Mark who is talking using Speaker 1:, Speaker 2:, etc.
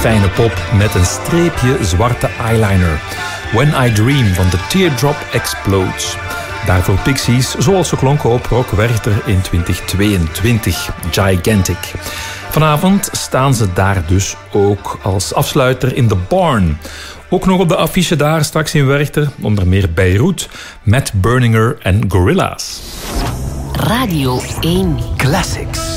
Speaker 1: fijne pop met een streepje zwarte eyeliner. When I Dream van The Teardrop Explodes. Daarvoor Pixies, zoals ze klonken op Rock Werchter in 2022. Gigantic. Vanavond staan ze daar dus ook als afsluiter in The Barn. Ook nog op de affiche daar straks in Werchter, onder meer Beirut, Matt Berninger en Gorillaz.
Speaker 2: Radio 1
Speaker 3: Classics.